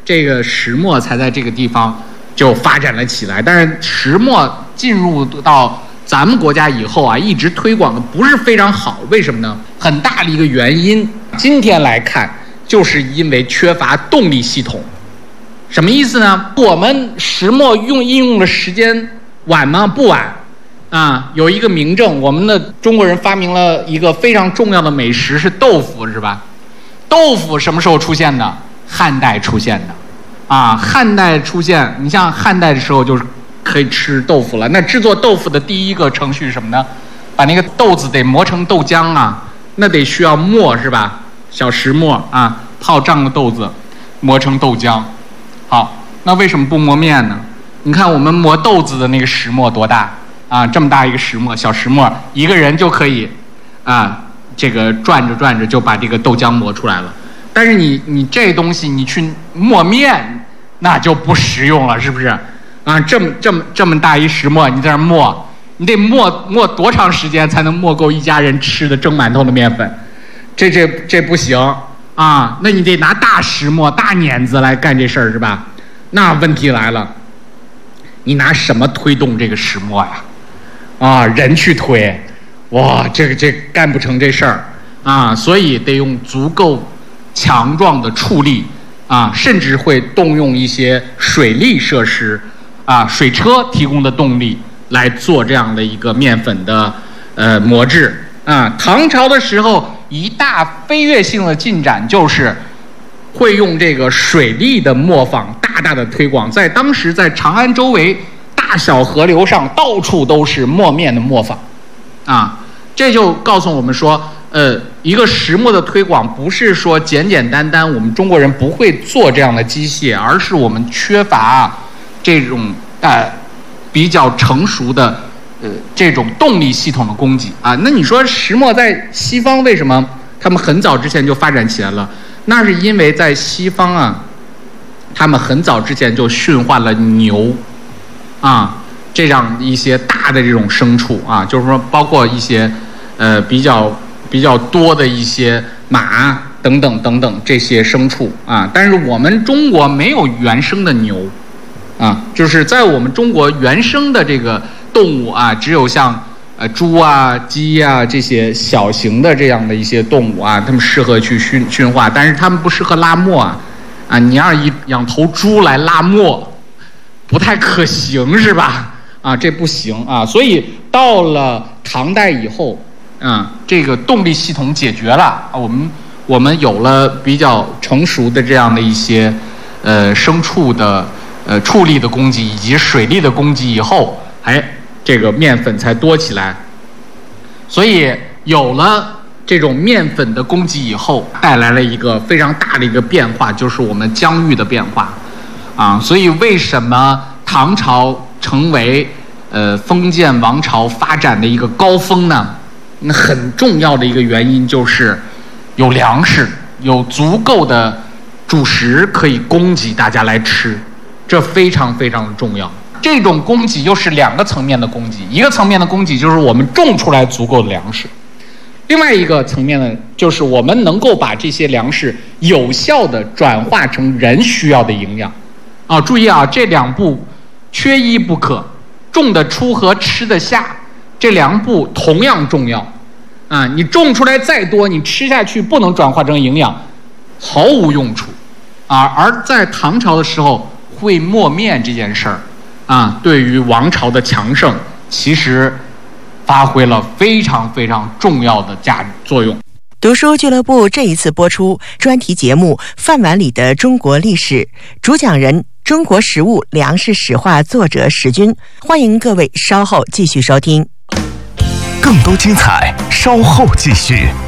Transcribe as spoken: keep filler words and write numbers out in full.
这个石磨才在这个地方就发展了起来。但是石磨进入到咱们国家以后啊，一直推广的不是非常好，为什么呢？很大的一个原因，今天来看，就是因为缺乏动力系统。什么意思呢？我们石磨用应用的时间晚吗？不晚啊。有一个明证，我们的中国人发明了一个非常重要的美食，是豆腐，是吧？豆腐什么时候出现的？汉代出现的啊。汉代出现，你像汉代的时候就是可以吃豆腐了。那制作豆腐的第一个程序是什么呢？把那个豆子得磨成豆浆啊，那得需要磨，是吧？小石磨啊，泡胀的豆子磨成豆浆。好，那为什么不磨面呢？你看我们磨豆子的那个石磨多大啊？这么大一个石磨，小石磨，一个人就可以啊，这个转着转着就把这个豆浆磨出来了。但是你你这东西你去磨面，那就不实用了，是不是？啊，这么这么这么大一石磨，你在那磨，你得磨磨多长时间才能磨够一家人吃的蒸馒头的面粉？这这这不行啊！那你得拿大石磨、大碾子来干这事儿，是吧？那问题来了，你拿什么推动这个石磨呀？啊，人去推，哇，这个这干不成这事儿啊！所以得用足够强壮的畜力啊，甚至会动用一些水利设施啊，水车提供的动力来做这样的一个面粉的呃磨制啊。唐朝的时候，一大飞跃性的进展就是会用这个水利的磨坊大大的推广，在当时在长安周围大小河流上到处都是磨面的磨坊啊。这就告诉我们说，呃，一个石磨的推广不是说简简单单我们中国人不会做这样的机械，而是我们缺乏这种呃比较成熟的呃这种动力系统的供给啊。那你说石磨在西方为什么他们很早之前就发展起来了？那是因为在西方啊，他们很早之前就驯化了牛啊，这样一些大的这种牲畜啊，就是说包括一些呃比较比较多的一些马等等等等这些牲畜啊。但是我们中国没有原生的牛啊，就是在我们中国原生的这个动物啊，只有像呃猪啊、鸡啊这些小型的这样的一些动物啊，它们适合去驯驯化，但是它们不适合拉磨啊。啊，你要一养头猪来拉磨，不太可行，是吧？啊，这不行啊。所以到了唐代以后啊，这个动力系统解决了，我们我们有了比较成熟的这样的一些呃牲畜的呃畜力的供给以及水利的供给以后，哎，这个面粉才多起来。所以有了这种面粉的供给以后，带来了一个非常大的一个变化，就是我们疆域的变化啊。所以为什么唐朝成为呃封建王朝发展的一个高峰呢？那很重要的一个原因就是有粮食，有足够的主食可以供给大家来吃，这非常非常的重要。这种供给又是两个层面的供给，一个层面的供给就是我们种出来足够的粮食，另外一个层面呢，就是我们能够把这些粮食有效地转化成人需要的营养啊。注意啊，这两步缺一不可，种得出和吃得下这两步同样重要啊。你种出来再多，你吃下去不能转化成营养，毫无用处啊。而在唐朝的时候，会磨面这件事儿啊，对于王朝的强盛其实发挥了非常非常重要的价值作用。 读书俱乐部这一次播出专题节目《饭碗里的中国历史》，主讲人中国食物粮食史话作者史军，欢迎各位稍后继续收听。 更多精彩稍后继续。